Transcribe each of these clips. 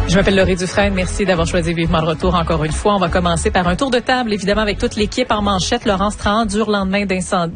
Je m'appelle Laurie Dufresne. Merci d'avoir choisi Vivement le Retour encore une fois. On va commencer par un tour de table, évidemment, avec toute l'équipe en manchette. Laurence Trahan, dur lendemain d'incendie,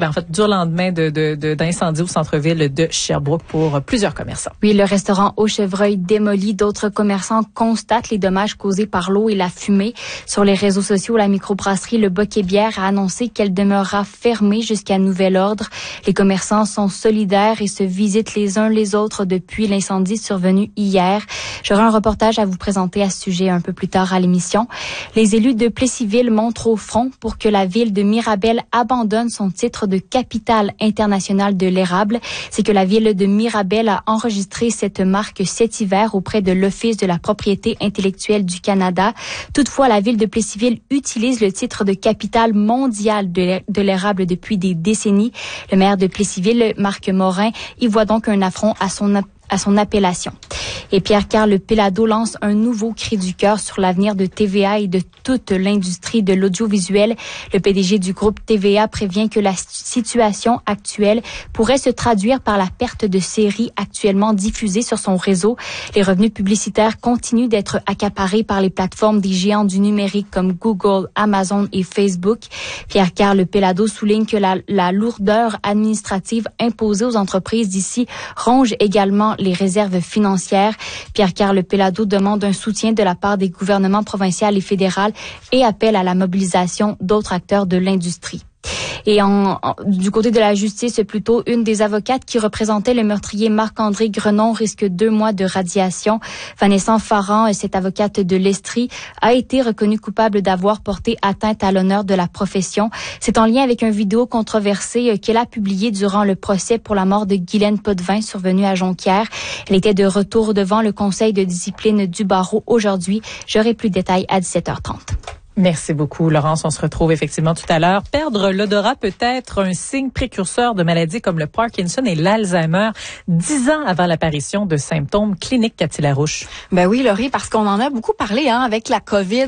d'incendie au centre-ville de Sherbrooke pour plusieurs commerçants. Oui, le restaurant Au Chevreuil démoli. D'autres commerçants constatent les dommages causés par l'eau et la fumée. Sur les réseaux sociaux, la microbrasserie Le Boc et Bière a annoncé qu'elle demeurera fermée jusqu'à nouvel ordre. Les commerçants sont solidaires et se visitent les uns les autres depuis l'incendie survenu hier. J'aurai un reportage à vous présenter à ce sujet un peu plus tard à l'émission. Les élus de Plessisville montrent au front pour que la ville de Mirabel abandonne son titre de capitale internationale de l'érable. C'est que la ville de Mirabel a enregistré cette marque cet hiver auprès de l'Office de la propriété intellectuelle du Canada. Toutefois, la ville de Plessisville utilise le titre de capitale mondiale de l'érable depuis des décennies. Le maire de Plessisville, Marc Morin, y voit donc un affront à son appellation. Et Pierre-Carl Péladeau lance un nouveau cri du cœur sur l'avenir de TVA et de toute l'industrie de l'audiovisuel. Le PDG du groupe TVA prévient que la situation actuelle pourrait se traduire par la perte de séries actuellement diffusées sur son réseau. Les revenus publicitaires continuent d'être accaparés par les plateformes des géants du numérique comme Google, Amazon et Facebook. Pierre-Carl Péladeau souligne que la lourdeur administrative imposée aux entreprises d'ici ronge également les réserves financières. Pierre-Carl Péladeau demande un soutien de la part des gouvernements provincial et fédéral et appelle à la mobilisation d'autres acteurs de l'industrie. Et du côté de la justice, plutôt, une des avocates qui représentait le meurtrier Marc-André Grenon risque 2 mois de radiation. Vanessa Farran, cette avocate de l'Estrie, a été reconnue coupable d'avoir porté atteinte à l'honneur de la profession. C'est en lien avec une vidéo controversée qu'elle a publiée durant le procès pour la mort de Guylaine Potvin survenue à Jonquière. Elle était de retour devant le conseil de discipline du barreau aujourd'hui. J'aurai plus de détails à 17h30. Merci beaucoup, Laurence. On se retrouve effectivement tout à l'heure. Perdre l'odorat peut être un signe précurseur de maladies comme le Parkinson et l'Alzheimer, 10 ans avant l'apparition de symptômes cliniques. Cathy Larouche. Ben oui, Laurie, parce qu'on en a beaucoup parlé avec la COVID,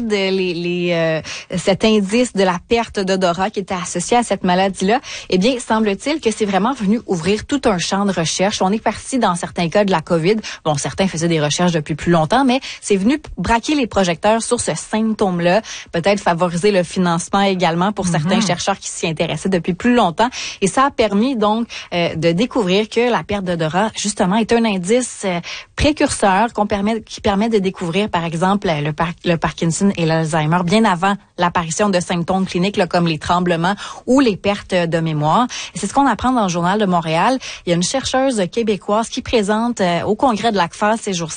cet indice de la perte d'odorat qui était associé à cette maladie-là. Eh bien, semble-t-il que c'est vraiment venu ouvrir tout un champ de recherche. On est parti dans certains cas de la COVID. Bon, certains faisaient des recherches depuis plus longtemps, mais c'est venu braquer les projecteurs sur ce symptôme-là. Peut-être favoriser le financement également pour certains chercheurs qui s'y intéressaient depuis plus longtemps. Et ça a permis donc de découvrir que la perte d'odorat, justement, est un indice précurseur qui permet de découvrir, par exemple, le Parkinson et l'Alzheimer bien avant l'apparition de symptômes cliniques là, comme les tremblements ou les pertes de mémoire. Et c'est ce qu'on apprend dans le Journal de Montréal. Il y a une chercheuse québécoise qui présente au congrès de l'ACFA ces jours-ci